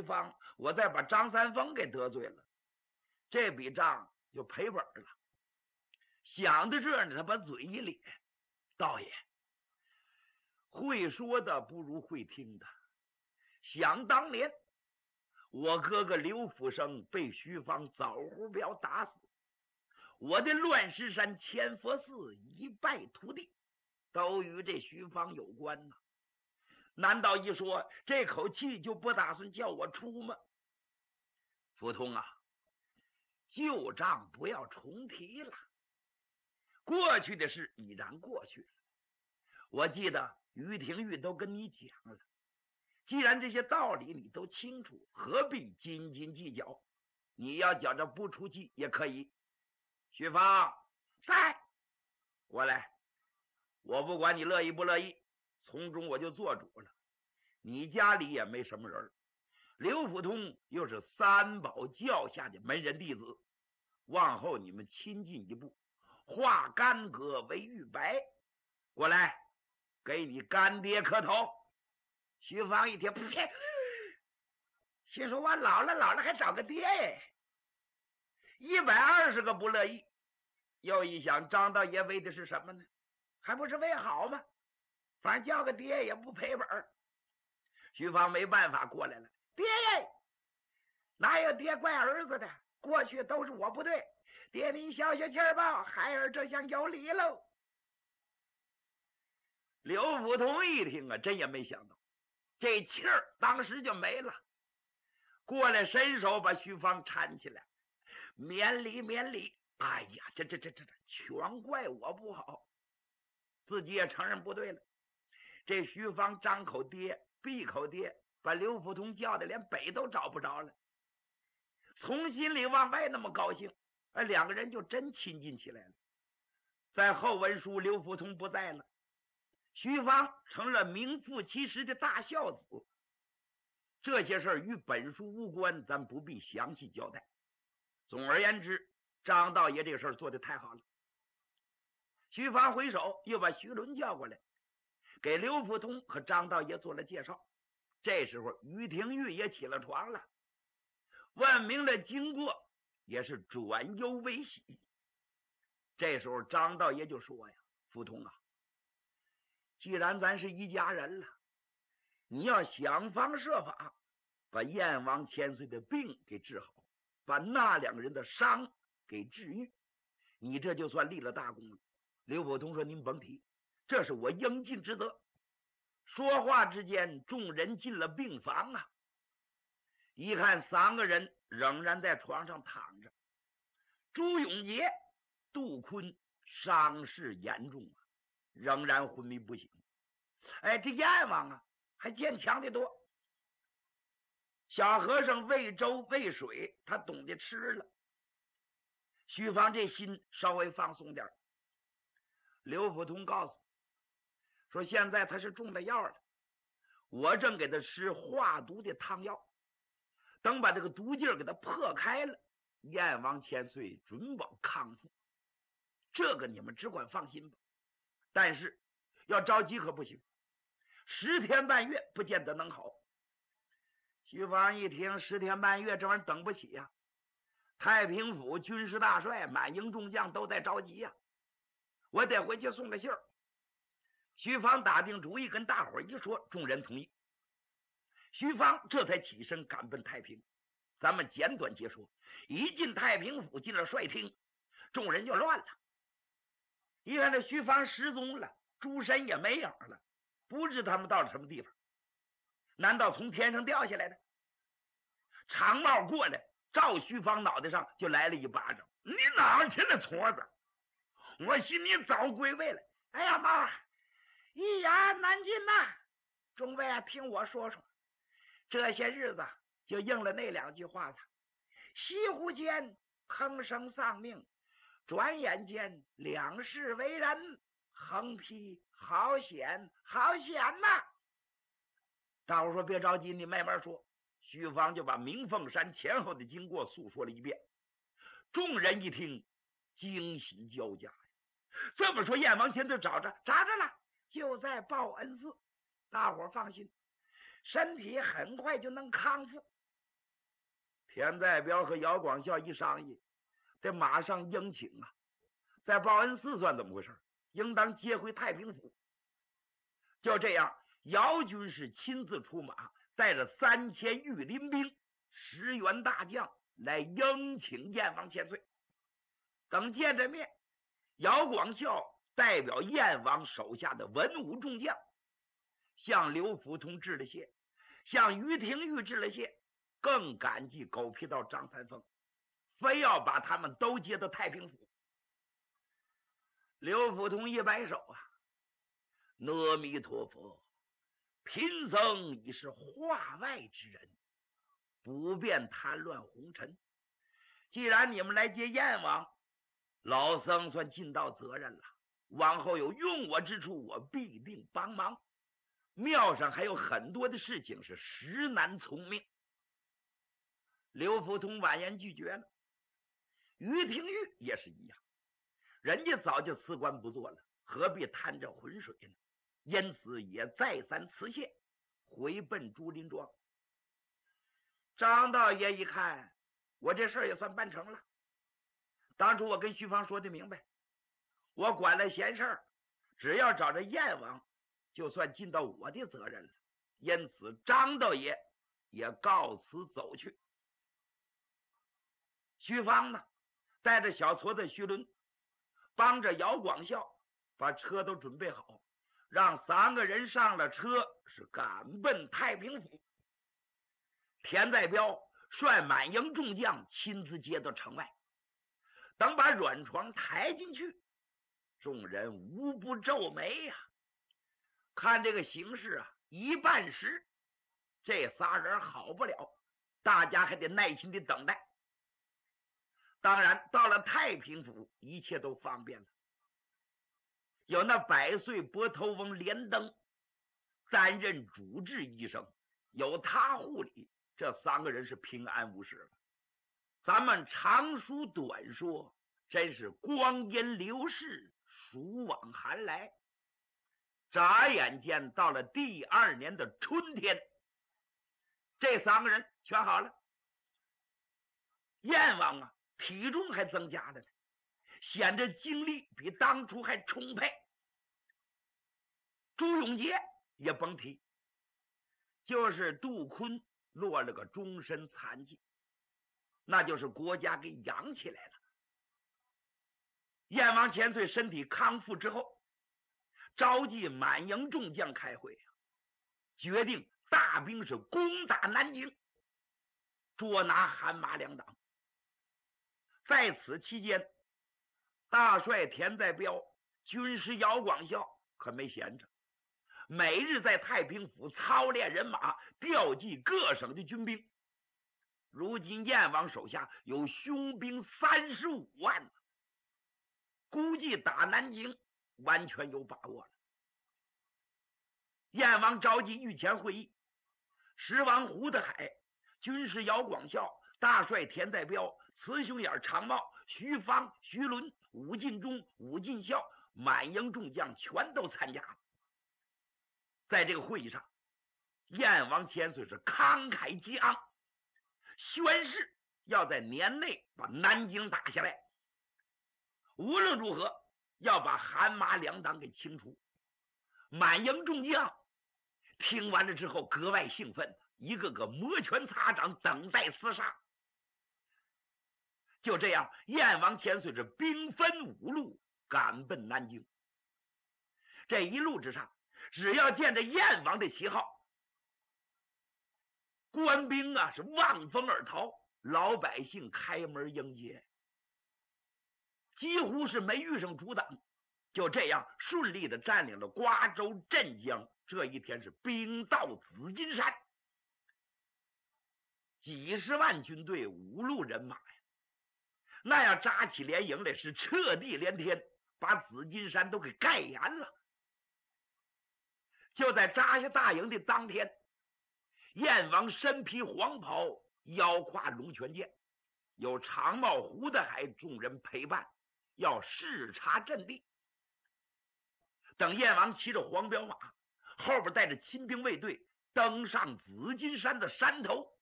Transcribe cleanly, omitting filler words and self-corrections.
芳，我再把张三丰给得罪了，这笔账就赔本了。想到这儿呢，他把嘴一咧，道爷，会说的不如会听的。想当年我哥哥刘福生被徐芳枣胡镖打死，我的乱石山千佛寺一败涂地，都与这徐芳有关呢。难道一说这口气就不打算叫我出吗？福通啊，旧账不要重提了，过去的事已然过去了。我记得于廷玉都跟你讲了，既然这些道理你都清楚，何必斤斤计较？你要觉着不出气也可以。徐芳，在，过来，我不管你乐意不乐意，从中我就做主了。你家里也没什么人，刘福通又是三宝教下的门人弟子，往后你们亲近一步，化干戈为玉帛。过来，给你干爹磕头。徐芳一听，呸！心说我老了还找个爹耶，120个不乐意。又一想，张道爷为的是什么呢？还不是为好吗？反正叫个爹也不赔本。徐芳没办法过来了，爹耶，哪有爹怪儿子的？过去都是我不对，爹你消消气儿吧，孩儿这下有理喽。刘福通一听啊，真也没想到，这气儿当时就没了，过来伸手把徐芳搀起来，免礼免礼。哎呀，这全怪我不好，自己也承认不对了。这徐芳张口爹闭口爹，把刘福通叫的连北都找不着了，从心里往外那么高兴，两个人就真亲近起来了。在后文书刘福通不在了，徐芳成了名副其实的大孝子。这些事儿与本书无关，咱不必详细交代。总而言之，张道爷这个事儿做得太好了。徐芳回首又把徐伦叫过来，给刘福通和张道爷做了介绍。这时候于廷玉也起了床了，问明了经过，也是转忧为喜。这时候张道爷就说呀，福通啊，既然咱是一家人了，你要想方设法把燕王千岁的病给治好，把那两个人的伤给治愈，你这就算立了大功了。刘福通说，您甭提，这是我应尽之责。说话之间，众人进了病房啊，一看三个人仍然在床上躺着，朱永杰、杜坤伤势严重啊，仍然昏迷不醒。这燕王啊还坚强的多。小和尚喂粥喂水，他懂得吃了。徐芳这心稍微放松点。刘福通告诉说，现在他是中了药了，我正给他吃化毒的汤药，等把这个毒劲儿给他破开了，燕王千岁准保康复，这个你们只管放心吧。但是要着急可不行，10天半月不见得能好。徐芳一听10天半月，这玩意儿等不起呀，太平府军事大帅满营众将都在着急呀，我得回去送个信儿。徐芳打定主意跟大伙一说，众人同意。徐芳这才起身赶奔太平。咱们简短截说，一进太平府，进了帅厅，众人就乱了。一看这徐芳失踪了，诸神也没影了，不知他们到了什么地方。难道从天上掉下来的？长帽过来，照徐芳脑袋上就来了一巴掌。你哪去了矬子？我寻你早归位了。哎呀妈，一言难尽呐！众位啊，听我说说，这些日子就应了那2句话了。西湖间坑生丧命，转眼间两世为人，横批好险好险呐！大伙说别着急，你慢慢说。徐芳就把明凤山前后的经过诉说了一遍。众人一听，惊喜交加呀。这么说，燕王千岁找着了，就在报恩寺。大伙放心，身体很快就能康复。 田在彪和姚广孝一商议，得马上迎请啊，在报恩寺算怎么回事？应当接回太平府。就这样，姚军是亲自出马，带着3000御林兵、10员大将来迎请燕王千岁。等见着面，姚广孝代表燕王手下的文武众将，向刘福通致了谢，向于廷玉致了谢，更感激狗皮道张三丰，非要把他们都接到太平府。刘福通一摆手啊，阿弥陀佛，贫僧已是化外之人，不便谈乱红尘。既然你们来接燕王，老僧算尽到责任了。往后有用我之处，我必定帮忙。庙上还有很多的事情是实难从命。刘福通婉言拒绝了。于廷玉也是一样，人家早就辞官不做了，何必贪这浑水呢？因此也再三辞谢，回奔竹林庄。张道爷一看，我这事儿也算办成了。当初我跟徐芳说的明白，我管了闲事儿，只要找着燕王，就算尽到我的责任了。因此张道爷也告辞走去。徐芳呢，带着小矬子徐伦，帮着姚广孝把车都准备好，让3个人上了车，是赶奔太平府。田在彪率满营众将亲自接到城外，等把软床抬进去，众人无不皱眉呀。看这个形势啊，一半时这仨人好不了，大家还得耐心的等待。当然到了太平府，一切都方便了。有那100岁拨头翁连登担任主治医生，有他护理，这3个人是平安无事了。咱们长书短说，真是光阴流逝，暑往寒来。眨眼间到了第2年的春天，这3个人全好了。燕王啊，体重还增加了呢，显得精力比当初还充沛。朱永杰也甭提，就是杜坤落了个终身残疾，那就是国家给养起来了。燕王千岁身体康复之后，召集满营众将开会，决定大兵是攻打南京，捉拿韩马2党。在此期间，大帅田在彪、军师姚广孝可没闲着，每日在太平府操练人马，调集各省的军兵。如今燕王手下有凶兵35万，估计打南京完全有把握了。燕王召集御前会议，十王胡德海、军师姚广孝、大帅田在彪、雌雄眼常茂、徐芳、徐伦、武进忠、武进孝，满营众将全都参加了。在这个会议上，燕王千岁是慷慨激昂，宣誓要在年内把南京打下来，无论如何要把韩马2党给清除。满营众将听完了之后格外兴奋，一个个摩拳擦掌，等待厮杀。就这样，燕王千岁是兵分5路赶奔南京。这一路之上，只要见着燕王的旗号，官兵啊是望风而逃，老百姓开门迎接，几乎是没遇上阻挡。就这样顺利的占领了瓜州、镇江。这一天是兵到紫金山，几十万军队5路人马呀，那要扎起连营来是彻地连天，把紫金山都给盖严了。就在扎下大营的当天，燕王身披黄袍，腰挎龙泉剑，有常茂、胡德海众人陪伴，要视察阵地。等燕王骑着黄骠马，后边带着亲兵卫队登上紫金山的山头，